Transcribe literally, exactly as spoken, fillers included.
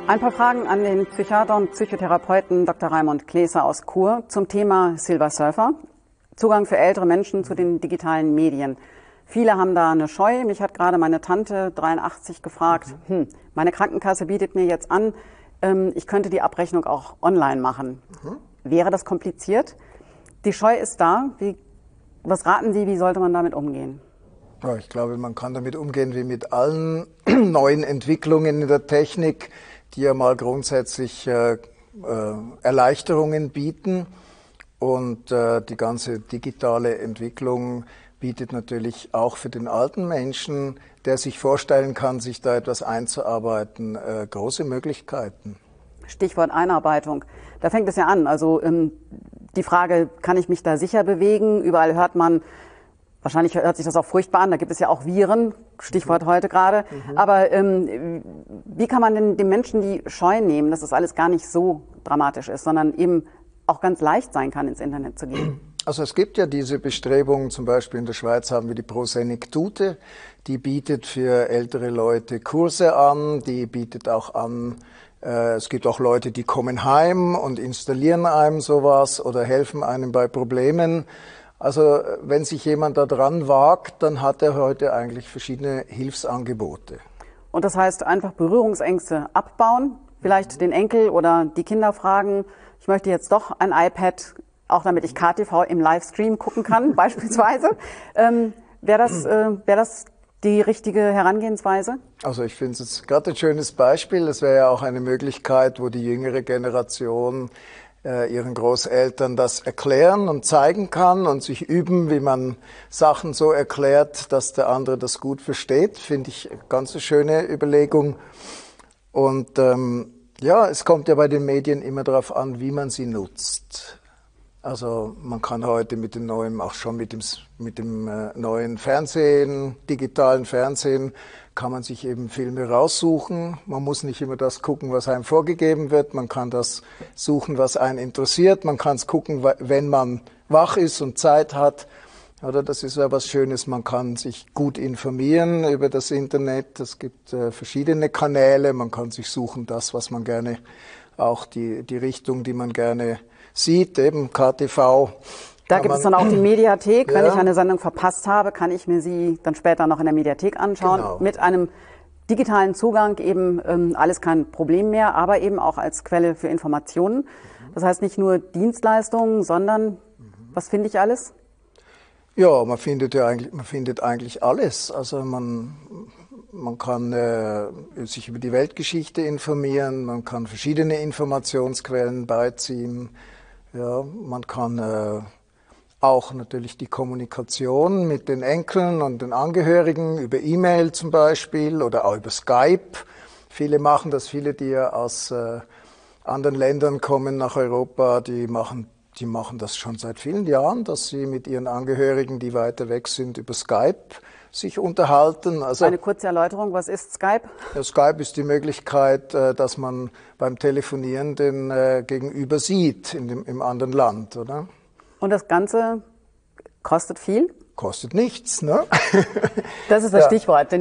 Ein paar Fragen an den Psychiater und Psychotherapeuten Doktor Raimund Kleser aus Chur zum Thema Silver Surfer. Zugang für ältere Menschen zu den digitalen Medien. Viele haben da eine Scheu. Mich hat gerade meine Tante dreiundachtzig gefragt, hm, meine Krankenkasse bietet mir jetzt an, ähm, ich könnte die Abrechnung auch online machen. Mhm. Wäre das kompliziert? Die Scheu ist da. Wie, was raten Sie, wie sollte man damit umgehen? Ja, ich glaube, man kann damit umgehen wie mit allen neuen Entwicklungen in der Technik, die ja mal grundsätzlich äh, äh, Erleichterungen bieten. Und äh, die ganze digitale Entwicklung bietet natürlich auch für den alten Menschen, der sich vorstellen kann, sich da etwas einzuarbeiten, äh, große Möglichkeiten. Stichwort Einarbeitung. Da fängt es ja an. Also ähm, die Frage, kann ich mich da sicher bewegen? Überall hört man, wahrscheinlich hört sich das auch furchtbar an, da gibt es ja auch Viren, Stichwort mhm. heute gerade. Mhm. Aber ähm, wie kann man denn den Menschen die Scheu nehmen, dass das alles gar nicht so dramatisch ist, sondern eben auch ganz leicht sein kann, ins Internet zu gehen? Also es gibt ja diese Bestrebungen, zum Beispiel in der Schweiz haben wir die Prosenektute, die bietet für ältere Leute Kurse an, die bietet auch an, äh, es gibt auch Leute, die kommen heim und installieren einem sowas oder helfen einem bei Problemen. Also wenn sich jemand da dran wagt, dann hat er heute eigentlich verschiedene Hilfsangebote. Und das heißt einfach Berührungsängste abbauen, vielleicht mhm. den Enkel oder die Kinder fragen, ich möchte jetzt doch ein iPad, auch damit ich K T V im Livestream gucken kann, beispielsweise. Ähm, wäre das, äh, wär das die richtige Herangehensweise? Also ich finde es jetzt gerade ein schönes Beispiel. Das wäre ja auch eine Möglichkeit, wo die jüngere Generation äh, ihren Großeltern das erklären und zeigen kann und sich üben, wie man Sachen so erklärt, dass der andere das gut versteht. Finde ich eine ganz schöne Überlegung. Und ähm, ja, es kommt ja bei den Medien immer darauf an, wie man sie nutzt. Also man kann heute mit dem neuen, auch schon mit dem, mit dem äh, neuen Fernsehen, digitalen Fernsehen, kann man sich eben Filme raussuchen. Man muss nicht immer das gucken, was einem vorgegeben wird. Man kann das suchen, was einen interessiert. Man kann es gucken, wenn man wach ist und Zeit hat. Oder das ist ja was Schönes. Man kann sich gut informieren über das Internet. Es gibt äh, verschiedene Kanäle. Man kann sich suchen, das, was man gerne, auch die, die Richtung, die man gerne sieht, eben K T V. Da gibt es dann auch die Mediathek. Ja. Wenn ich eine Sendung verpasst habe, kann ich mir sie dann später noch in der Mediathek anschauen. Genau. Mit einem digitalen Zugang eben ähm, alles kein Problem mehr, aber eben auch als Quelle für Informationen. Mhm. Das heißt nicht nur Dienstleistungen, sondern mhm. was finde ich alles? Ja, man findet ja eigentlich, man findet eigentlich alles. Also man, man kann äh, sich über die Weltgeschichte informieren, man kann verschiedene Informationsquellen beiziehen. Ja, man kann äh, auch natürlich die Kommunikation mit den Enkeln und den Angehörigen über E-Mail zum Beispiel oder auch über Skype. Viele machen das, viele, die ja aus äh, anderen Ländern kommen nach Europa, die machen Die machen das schon seit vielen Jahren, dass sie mit ihren Angehörigen, die weiter weg sind, über Skype sich unterhalten. Also eine kurze Erläuterung, was ist Skype? Ja, Skype ist die Möglichkeit, dass man beim Telefonieren den Gegenüber sieht in dem, im anderen Land, oder? Und das Ganze kostet viel? Kostet nichts, ne? Das ist das ja. Stichwort.